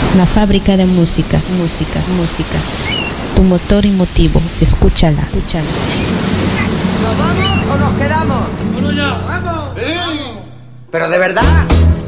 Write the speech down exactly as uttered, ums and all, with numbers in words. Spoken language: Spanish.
La fábrica de música, música, música. Tu motor y motivo, escúchala, escúchala. ¿Nos vamos o nos quedamos? ¡Bueno ya! ¡Vamos! ¡Eh! ¿Pero de verdad?